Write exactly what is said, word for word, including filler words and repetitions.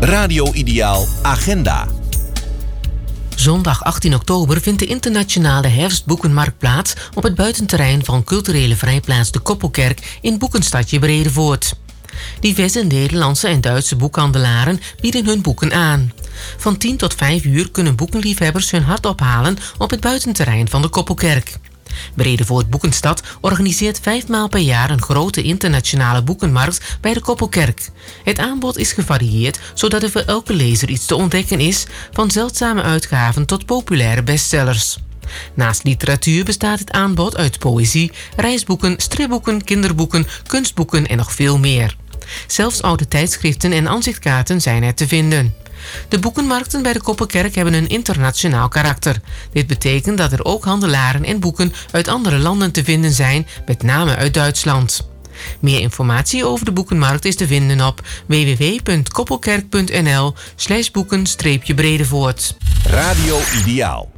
Radio Ideaal Agenda. Zondag achttien oktober vindt de internationale herfstboekenmarkt plaats op het buitenterrein van culturele vrijplaats de Koppelkerk in Boekenstadje Bredevoort. Diverse Nederlandse en Duitse boekhandelaren bieden hun boeken aan. Van tien tot vijf uur kunnen boekenliefhebbers hun hart ophalen op het buitenterrein van de Koppelkerk. Bredevoort Boekenstad organiseert vijfmaal per jaar een grote internationale boekenmarkt bij de Koppelkerk. Het aanbod is gevarieerd, zodat er voor elke lezer iets te ontdekken is, van zeldzame uitgaven tot populaire bestsellers. Naast literatuur bestaat het aanbod uit poëzie, reisboeken, stripboeken, kinderboeken, kunstboeken en nog veel meer. Zelfs oude tijdschriften en aanzichtkaarten zijn er te vinden. De boekenmarkten bij de Koppelkerk hebben een internationaal karakter. Dit betekent dat er ook handelaren en boeken uit andere landen te vinden zijn, met name uit Duitsland. Meer informatie over de boekenmarkt is te vinden op w w w punt koppelkerk punt n l slash boeken streepje Bredevoort. Radio Ideaal.